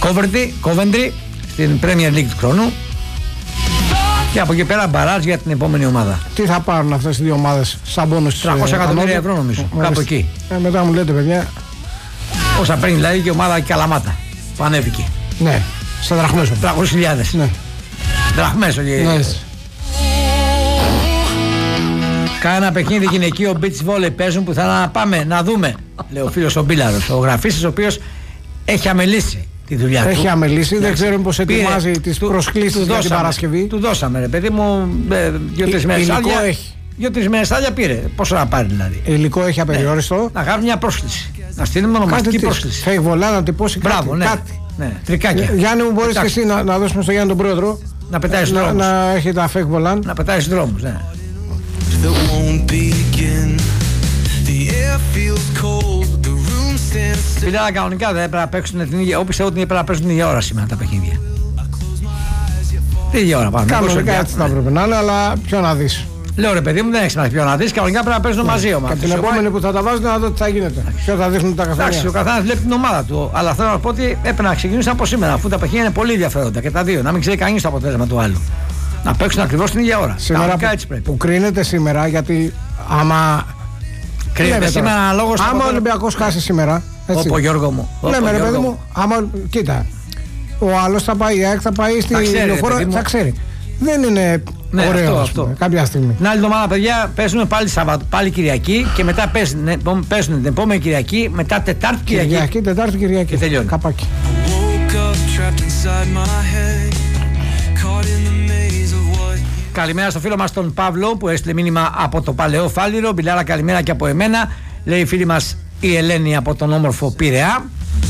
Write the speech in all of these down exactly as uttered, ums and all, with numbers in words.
Coventry στην Premier League του χρόνου. Και από εκεί πέρα μπαράζ για την επόμενη ομάδα. Τι θα πάρουν αυτές οι δύο ομάδες σαν πόνους? τριακόσια εκατομμύρια ευρώ νομίζω. Ε, κάπου εκεί. Ε, μετά μου λέτε, παιδιά. Όσα παίρνει δηλαδή και η ομάδα Καλαμάτα που ανέβηκε. Ναι, στα δραχμές. τριακόσιες χιλιάδες. Ναι. Δραχμές, όχι. Ναι. Κάνα παιχνίδι γυναικείο beach volley παίζουν που θα να πάμε να δούμε, λέει ο φίλος ο Μπίλαρος, ο γραφίστης ο οποίος έχει αμελήσει τη δουλειά έχει του. Έχει αμελήσει, δεν ξέρουμε πως ετοιμάζει τις του, προσκλήσεις του για δώσαμε, την Παρασκευή. Του δώσαμε, ρε παιδί μου, δύο-τρεις μέρες άδεια. Δύο-τρεις μέρες άδεια πήρε. Πόσο να πάρει δηλαδή? Υλικό έχει απεριόριστο. Ναι. Να κάνουμε μια πρόσκληση. Να στείλουμε ονομαστική πρόσκληση. Θα βολά να τυπώσει κάτι. Μπράβο, ναι. κάτι. Ναι. Τρικάκια. Γιάννη μου, μπορείς και εσύ να, να δώσουμε στο Γιάννη τον πρόεδρο. Να πετάει στους να, δρόμους. Να έχει τα fake βολάν. Να πετάει στους δρόμους, ναι. Φίλε, κανονικά δεν έπρεπε να παίξουν την ίδια. Όπου πιστεύω ότι έπρεπε να παίξουν την ίδια ώρα σήμερα τα παιχνίδια. Την ίδια ώρα πάμε. Κανονικά έτσι θα έπρεπε να είναι, αλλά ποιο να δεις. Λέω ρε παιδί μου, δεν έχει σημασία ποιο να δεις. Κανονικά πρέπει να παίζουν μαζί ομάδες. Και την επόμενη που θα τα βάζουν να δω τι θα γίνεται. Ποιο θα δείχνουν τα καθαριά. Εντάξει, ο καθένας βλέπει την ομάδα του. Αλλά θέλω να πω ότι έπρεπε να ξεκινήσουν από σήμερα, αφού τα παιχνίδια είναι πολύ ενδιαφέροντα και τα δύο. Να μην ξέρει κανείς το αποτέλεσμα του άλλου. Να παίξουν ακριβώς την ίδια ώρα. Σήμερα που, έτσι πρέπει. Που κρίνεται σήμερα, γιατί άμα. Κρίνεται σήμερα αναλόγως. Άμα ο Ολυμπιακός χάσει σήμερα. Όπω Γιώργο μου. Λέμε ρε παιδί μου, άμα. Κοίτα. Ο άλλος θα πάει, η ΑΕΚ θα πάει στη λεωφόρο, θα ξέρει. Δεν είναι ναι, ωραίο αυτό, αυτό. Πούμε, κάποια στιγμή. Την άλλη εβδομάδα, παιδιά, παίζουμε πάλι Σαββατό, πάλι Κυριακή και μετά παίζουν, παίζουν την επόμενη Κυριακή, μετά Τετάρτη Κυριακή. Κυριακή, Τετάρτη Κυριακή. Και τελειώνει. Καπάκι. Καλημέρα στο φίλο μας τον Παύλο που έστειλε μήνυμα από το Παλαιό Φάληρο. Μπιλάρα, καλημέρα και από εμένα. Λέει η φίλη μας η Ελένη από τον όμορφο Πειραιά.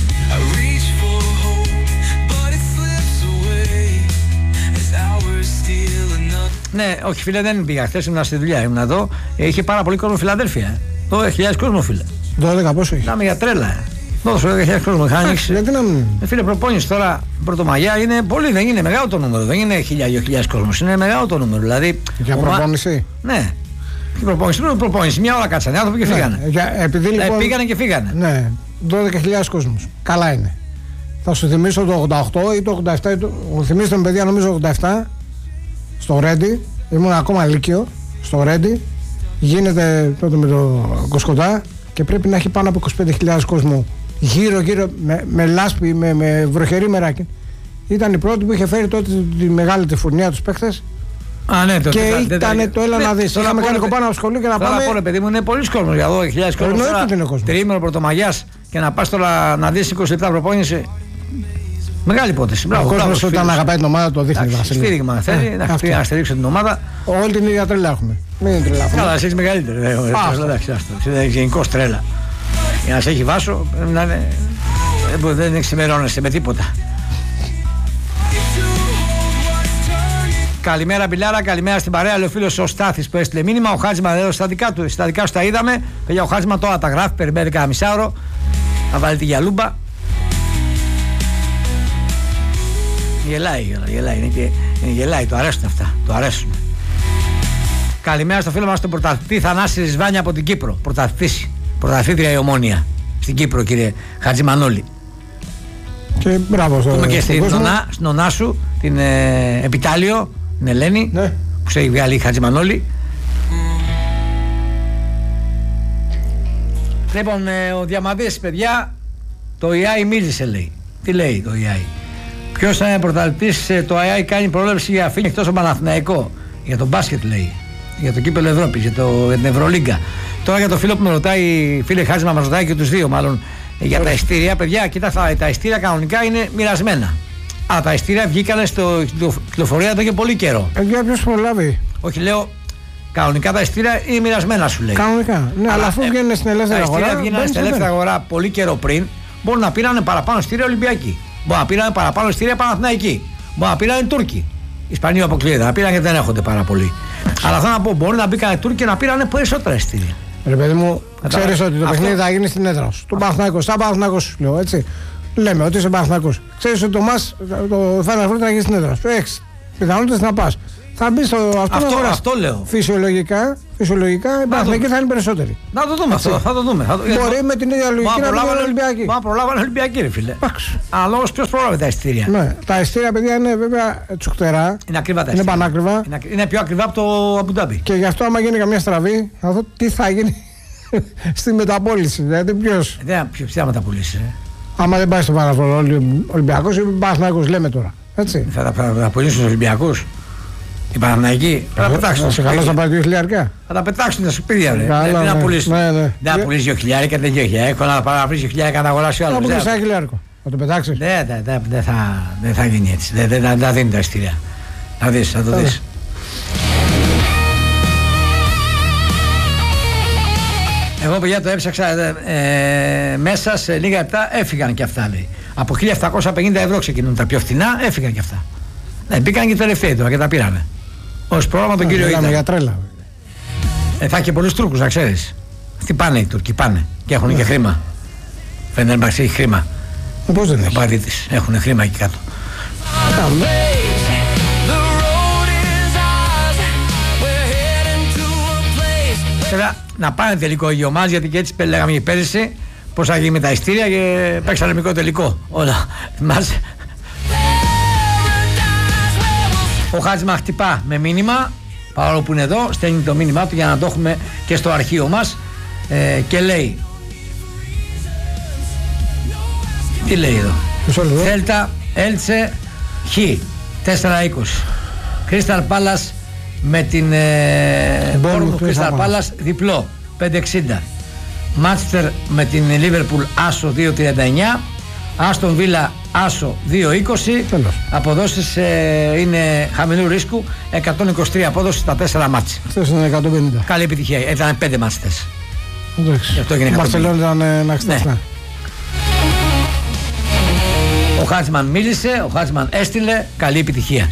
Ναι, όχι φίλε, δεν πήγα χθες, ήμουν στη δουλειά, ήμουν εδώ. Είχε πάρα πολύ κόσμο Φιλαδέλφια. δώδεκα χιλιάδες κόσμο, φίλε. δώδεκα πόσο έχει? Μιλάμε για τρέλα. δώδεκα χιλιάδες κόσμο, είχα ανοίξει. Γιατί να μην. Ε, φίλε, προπόνηση τώρα Πρωτομαγιά είναι πολύ, δεν είναι μεγάλο το νούμερο. Δεν είναι χίλια δύο χιλιάδες κόσμο, είναι μεγάλο το νούμερο. Δηλαδή, για ομα... προπόνηση. Ναι. Και προπόνηση, πρέπει προπόνηση. Μια ώρα κάτσανε άνθρωποι και ναι. φύγανε. Για, επειδή λοιπόν. Ε, πήγανε και φύγανε. Ναι, δώδεκα χιλιάδες κόσμο. Καλά είναι. Θα σου θυμίσω το ογδόντα οκτώ ή το ογδόντα επτά. Το... Θυμίστε με παιδιά, νομίζω ογδόντα επτά στο Ρέντι. Ήμουν ακόμα λύκειο στο Ρέντι. Γίνεται τότε με το Κοσκοτά και πρέπει να έχει πάνω από είκοσι πέντε χιλιάδες κόσμο γύρω γύρω με, με λάσπη, με, με βροχερή μεράκι. Ήταν η πρώτη που είχε φέρει τότε τη μεγάλη τη φουρνιά τους παίχτες. Α, ναι, το και τετά, ήταν τετά, το έλα ναι, να δεις. Είχαμε κάνει κοπάνα από σχολείο και να πάμε. Τώρα πω, παιδί μου, είναι πολλοί κόσμος για δώδεκα χιλιάδες κόσμος. Τριήμερο Πρωτομαγιάς και να πας τώρα να δεις είκοσι λεπτά προπόνηση. Μεγάλη υπόθεση. Ο κόσμος όταν αγαπάει την ομάδα το δείχνει. Στήριγμα θέλει να στηρίξει την ομάδα. Όλη την ίδια τρέλα έχουμε. Μην τρελαθούμε. Καλά, εσύ έχεις μεγαλύτερη. Γενικώς τρέλα. Για να σε έχει βάσο πρέπει να είναι. Δεν εξημερώνεσαι με τίποτα. Καλημέρα Μπιλάρα, καλημέρα στην παρέα. Λέει ο φίλος ο Στάθης που έστειλε μήνυμα. Ο Χάτζημα εδώ στα δικά του, στα δικά σου τα είδαμε. Παιδιά, ο Χάτζημα τώρα τα γράφει, περιμένει κάνα μισάωρο να βάλει τη γυαλούμπα. Γελάει, γελάει, είναι και, είναι γελάει, το αρέσουν αυτά, το αρέσουν. Καλημέρα στο φίλο μας τον πρωταθλητή Θανάση Ρισβάνια από την Κύπρο. Πρωταθλητής, πρωταθλήτρια η Ομόνια στην Κύπρο, κύριε Χατζημανόλη. Και μπράβο στο, πούμε και στην νονά σου, την ε, Επιτάλιο, την Ελένη, ναι, που σε έχει βγάλει η Χατζημανόλη. Λοιπόν, ε, ο Διαμαντής, παιδιά, το ι άι μίλησε, λέει. Τι λέει το ι άι? Ποιος θα είναι πρωταθλητής? Το ι άι κάνει πρόληψη για φύγει εκτός από Παναθηναϊκό. Για το μπάσκετ, λέει. Για το κύπελλο Ευρώπης, για, το, για την Ευρωλίγκα. Τώρα για το φίλο που με ρωτάει, φίλε Χάτζημα, μας ρωτάει και τους δύο μάλλον για τα ειστήρια. Παιδιά, κοίτα, τα ειστήρια κανονικά είναι μοιρασμένα. Α, τα ειστήρια βγήκανε στο κυκλοφορία εδώ και πολύ καιρό. Ε, για ποιος προλάβει? Όχι, λέω. Κανονικά τα ειστήρια είναι μοιρασμένα, σου λέει. Κανονικά. Ναι, αλλά αφού βγαίνουν στην ελεύθερη αγορά. Τα ειστήρια βγαίνουν στην ελεύθερη αγορά πολύ καιρό πριν. Μπορούν να πήραν παραπάνω ειστήρια Ολυμπιακοί. Μπορεί να πήραν παραπάνω ειστήρια Παναθηναϊκοί. Μπορεί να πήραν Τούρκοι. Ισπανοί αποκλείεται. Να πήραν και δεν έχονται πάρα πολύ. Αλλά θέλω να πω, μπορεί να μπήκαν οι Τούρκοι και να πήραν περισσότερα ειστήρια. Ρε παιδί μου, ξέρεις ότι το αυτό... παιχνίδι θα γίνει στην έδρα σου. Του Παναθηναϊκού. Σαν Παναθηναϊκό σου λέω έτσι. Λέμε ότι είσαι Παναθηναϊκός. Ξέρεις ότι το μας, το Final Four θα γίνει στην έδρα σου. Έχεις πιθανότητες να πας. Θα μπει στο αυτό, αυτό, αυτό λέω. Φυσιολογικά, φυσιολογικά οι Παναθηναϊκοί θα είναι περισσότεροι. Να το δούμε αυτό. Θα το δούμε. Μπορεί με την ίδια λογική να προλάβουν Ολυμπιακοί. Μα προλάβανε Ολυμπιακοί, ρε φίλε. Αλλά όμω ποιο πρόλαβε τα εισιτήρια. Ναι, τα εισιτήρια, παιδιά, είναι βέβαια τσουχτερά. Είναι ακριβά τα εισιτήρια. Είναι πανάκριβα. Είναι, είναι πιο ακριβά από το Αμπουντάμπι. Και γι' αυτό, άμα γίνει καμιά στραβή, θα δω τι θα γίνει στη μεταπόληση. Δηλαδή, ποιο. Ποιο θα μεταπολίσει. Άμα δεν πάει στο παραφορό Ολυμπιακό ή Παναθηναϊκός, λέμε τώρα. Έτσι. Θα τα μεταπολίσουν του Ολυμπιακού. Οι Παναθηναϊκοί θα τα πετάξουν. Σε καλά θα πάει δύο χιλιάρικα. Θα τα πετάξουν τα σπίτια, ρε. Δεν θα πουλήσουν. Δεν θα πουλήσει δύο χιλιάρικα, δεν δύο χιλιάρικα. Έχω να πάρει δύο χιλιάρικα να αγοράσει άλλο. Θα πουλήσει ένα χιλιάρικο. Θα το πετάξει. Δεν θα γίνει έτσι. Δεν θα δίνει τα εισιτήρια. Θα δει, θα το δει. Εγώ, παιδιά, το έψαξα ε, μέσα σε λίγα λεπτά, έφυγαν και αυτά, λέει. Από χίλια επτακόσια πενήντα ευρώ ξεκινούν τα πιο φθηνά, έφυγαν και αυτά. Ναι, μπήκαν και οι τελευταίοι τώρα και τα πήρανε. Ως πρόγραμμα τον κύριο Ιντα. Για τρέλα. Ε, θα έχει πολλούς Τούρκους, να ξέρεις. Αυτοί πάνε οι Τούρκοι, πάνε. Και έχουν και χρήμα. Φενέρμπαξ έχει χρήμα. Πώς δεν έχει. Παδίτης, έχουν χρήμα εκεί κάτω. Βέβαια, να πάνε τελικό οι ομάδες, γιατί και έτσι λέγαμε και πέρυσι πως θα γίνει με τα ειστήρια και παίξανε μικρό τελικό. Όλα. Θυμάσαι. Ο Χάτζημα χτυπά με μήνυμα, παρόλο που είναι εδώ, στέλνει το μήνυμά του για να το έχουμε και στο αρχείο μας ε, και λέει, τι λέει εδώ, Θέλτα Έλτσε Χ τέσσερα είκοσι, Crystal Palace με την Bournemouth Crystal Palace διπλό πέντε εξήντα, Manchester με την Liverpool Άσο δύο τριάντα εννιά, Άστον Βίλα Άσο δύο είκοσι. Αποδόσεις ε, είναι χαμηλού ρίσκου, εκατόν είκοσι τρία απόδοση στα τέσσερα μάτς. Αυτές είναι εκατόν πενήντα. Καλή επιτυχία, ήταν πέντε μάτς χθες. Εντάξει. Η Μπαρσελόνα ήταν ένα εξήντα επτά. Ναι. Ο Χάτσμαν μίλησε, ο Χάτσμαν έστειλε, καλή επιτυχία.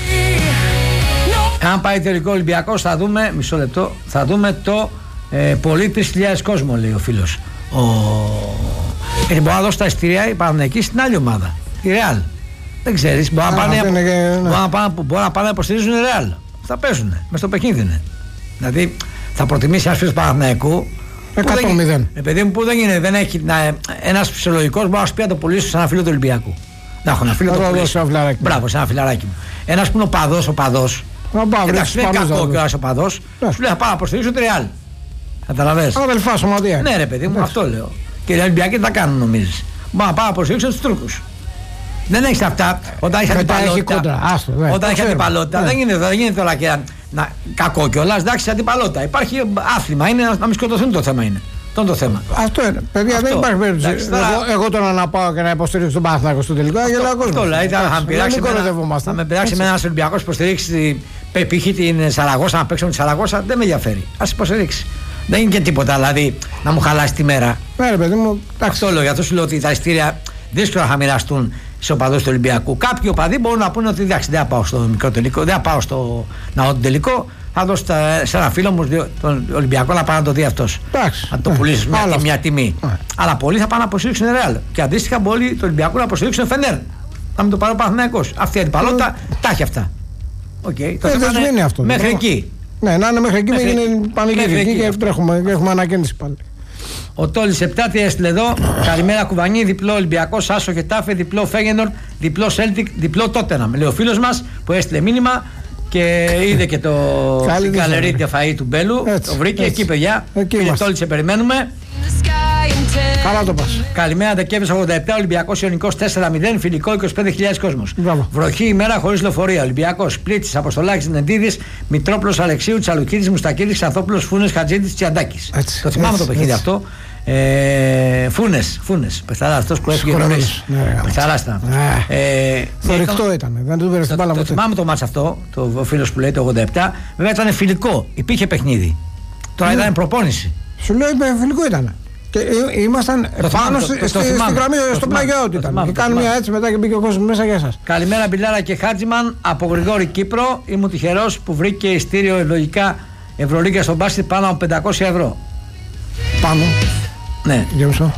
Αν πάει τελικό Ολυμπιακός θα δούμε, μισό λεπτό, θα δούμε το ε, πολύ τρεις χιλιάδες κόσμο, λέει ο φίλος. Ο... Γιατί μπορεί να δώσει τα εισιτήρια η Παναθηναϊκή στην άλλη ομάδα, τη Ρεάλ. Δεν ξέρεις, μπορεί, να, και... να, μπορεί να πάνε να υποστηρίζουν η Ρεάλ. Θα παίζουν, μες στο παιχνίδι είναι. Δηλαδή θα προτιμήσει ένας φίλος Παναθηναϊκού εκατό μηδέν. Επειδή μου που δεν είναι, δεν έχει ένας φυσιολογικός μπορεί να σου πει να το πουλήσει σε ένα φίλο του Ολυμπιακού. Να έχω ένα φίλο του Ολυμπιακού. Μπράβο, σε ένα φιλαράκι μου. Ένας που είναι ο παδός, ο παδός. Εντάξει, δεν είναι κακό και ο ο παδός. Σου λέει θα πάω να υποστηρίζω τη Ρεάλ. Καταλαβαίνεις. Αδελφά σωματεία. Ναι, ρε παιδί μου, αυτό λέω. Και οι Ολυμπιακοί τι θα κάνουν, νομίζεις. Μπορεί να πάω να υποστηρίξω τους Τούρκους. Δεν έχεις αυτά. Όταν έχει αντιπαλότητα. Όταν έχει αντιπαλότητα δεν γίνεται όλα και να, κακό κιόλας. Εντάξει, αντιπαλότητα. Υπάρχει άθλημα. Είναι να μην σκοτωθούν, το θέμα είναι. Το είναι το θέμα. Αυτό είναι. Παιδιά, αυτό. Δεν υπάρχει περίπτωση. Εγώ, εγώ τώρα να πάω και να υποστηρίξω τον Παναθηναϊκό στο τελικό. Αυτό λέει. Θα με πειράξει με ένας Ολυμπιακός που υποστηρίξει π.χ. την Σαραγώσα, να παίξουμε τη Σαραγώσα, δεν με ενδιαφέρει. Ας υποστηρίξει. Δεν είναι και τίποτα, δηλαδή να μου χαλάσει τη μέρα. Ναι, ρε παιδί μου, αυτό λέω. Γι' αυτό σου λέω ότι τα εισιτήρια δύσκολα θα μοιραστούν στους οπαδούς του Ολυμπιακού. Κάποιοι οπαδοί μπορούν να πούνε ότι εντάξει, δεν θα πάω στο μικρό τελικό, δεν θα πάω στο ναό του τελικό. Θα δώσω σε ένα φίλο μου τον Ολυμπιακό να πάει να το δει αυτός. Να το πουλήσει μια, μια τιμή. Yeah. Αλλά πολλοί θα πάνε να υποστηρίξουν Ρεάλ. Και αντίστοιχα πολλοί του Ολυμπιακού να υποστηρίξουν Φενέρ. Να μην το πάρει ο Παναθηναϊκός. Αυτή η αντιπαλότητα yeah. τα έχει αυτά. Okay. Το δεν είναι, είναι αυτό. Μέχρι εκεί. Ναι, να είναι μέχρι εκεί μέχρι... με γίνει πανηγυρική και τρέχουμε, έχουμε ανακαίνιση πάλι. Ο Τόλης επτά τι έστειλε εδώ. Καλημέρα Κουβανί, διπλό Ολυμπιακός, Άσο Γετάφε, διπλό Φέγενορ, διπλό Σέλτικ, διπλό Τότεναμ. Λέει ο φίλος μας που έστειλε μήνυμα και είδε και το καλερί τεφαΐ του Μπέλου. Έτσι, το βρήκε έτσι. Εκεί, παιδιά. Κύριε Τόλη, σε περιμένουμε. Καλά το πας. Καλημέρα, Δεκέμβρης ογδόντα επτά, Ολυμπιακός Ιωνικός τέσσερα μηδέν, φιλικό είκοσι πέντε χιλιάδες κόσμος. Μπράβο. Βροχή ημέρα χωρίς λεωφορεία. Ολυμπιακός Πλίτσης, Αποστολάκης Νεντίδης, Μητρόπουλος Αλεξίου, Τσαλουκίδης, Μουστακίδης, Ξανθόπουλος, Φούνες, Χατζίδης, Τσιαντάκης. Έτσι, το θυμάμαι έτσι, το παιχνίδι αυτό. Ε, Φούνες, Φούνες, Πεθαράς, αυτός που έφυγε νωρίς. Πεθαράς ήταν. Θορυκτό ήταν, δεν του πήρε την μπάλα ποτέ. Θυμάμαι το μάτς αυτό, το φίλος που λέει το ογδόντα επτά, βέβαια ήταν φιλικό, υπήρχε παιχνίδι. Τώρα ήταν προπόνηση. Σου λέω φιλικό ήταν. Και ήμασταν πάνω στη γραμμή, στο πλαγιό ότι ήταν. Και κάνουμε μια έτσι μετά και μπήκε ο κόσμος μέσα για εσάς. Καλημέρα Μπιλάρα και Χάτζιμαν από Γρηγόρη Κύπρο. Ήμουν τυχερός που βρήκε ειστήριο λογικά Ευρωλίγκα στον μπάσκετ πάνω από πεντακόσια ευρώ. Πάνω. Ναι. Για μισό.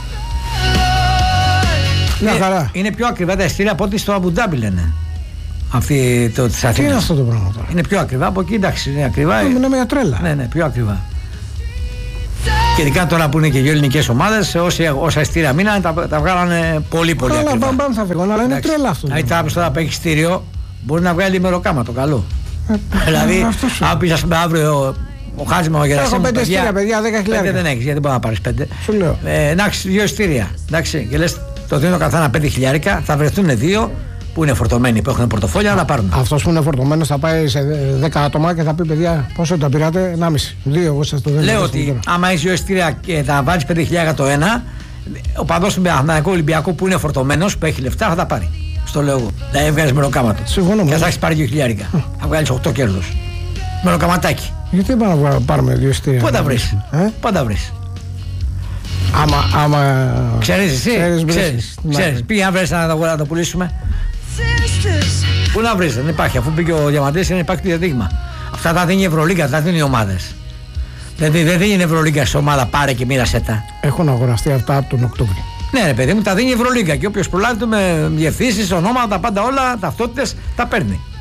Μια χαρά. Είναι πιο ακριβά τα ειστήρια από ό,τι στο Αμπουντάμπι λένε. αυτή το, της Αθήνας. Τι είναι αυτό το πράγμα τώρα? Είναι πιο ακριβά από εκεί, εντάξει, είναι ακριβά. Μιλάμε για τρέλα. Ναι, ναι, πιο ακριβά. Και ειδικά τώρα που είναι και οι ελληνικές ομάδες, όσα ειστήρια μείνανε τα, τα βγάλανε πολύ πολύ Καλά, ακριβά. πάμε, πάμε θα φύγω, αλλά είναι τρέλα αυτό. Δηλαδή τράπεζα τώρα που έχει ειστήριο μπορεί να βγάλει ημεροκάμα το καλό. Ε, δηλαδή, αν πεις ας πούμε αύριο ο Χάζημα, ο Γερασίμου. Έχω πέντε ειστήρια, παιδιά, δέκα χιλιάδες. Πέντε δεν έχεις, γιατί δεν μπορεί να πάρεις πέντε. Σου λέω. Ε, να έχεις δύο ειστήρια. Εντάξει, και λες το δίνω καθένα πέντε χιλιάρικα, θα βρεθούν δύο που είναι φορτωμένοι, που έχουν πορτοφόλια, να πάρουν. Αυτός που είναι φορτωμένος θα πάει σε δέκα άτομα και θα πει: παιδιά, πόσο τα πήρατε? ενάμιση. Δύο, εγώ σας το δίνω. Λέω ότι άμα έχει δύο ειστήρια και θα βάλεις πέντε χιλιάρικα το ένα, ο παδός του Παναθηναϊκού Ολυμπιακού που είναι φορτωμένος, που έχει λεφτά, θα τα πάρει. Στο λέω εγώ. Δηλαδή έβγαλες μεροκάμα του. Συμφωνώ. Και θα έχεις πάρει δύο χιλιάρικα. Θα βγάλεις οκτώ κέρδος. Μεροκαματάκι. Γιατί πάμε να πάρουμε δύο ειστήρια? Πού τα βρεις? Ε? Πού τα βρεις? Άμα, άμα... Ξέρεις εσύ? Ξέρεις, Ξέρεις. Ξέρεις. Πήγε να βρεις να το, να το πουλήσουμε. Πού να βρεις? Δεν υπάρχει. Αφού πήγε ο Διαμαντής, δεν υπάρχει το διαδείγμα. Αυτά τα δίνει η Ευρωλίγκα, τα δίνει οι ομάδες. Δεν, δεν δίνει η Ευρωλίγκα σε ομάδα, πάρε και μοίρασέ τα. Έχουν αγοραστεί αυτά από τον Οκτώβριο. Ναι, ρε παιδί μου, τα δίνει η Ευρωλίγκα και όποιος προλάβει με διευθύνσεις, ονόματα, τα πάντα όλα, ταυτότητες, τα παίρνει.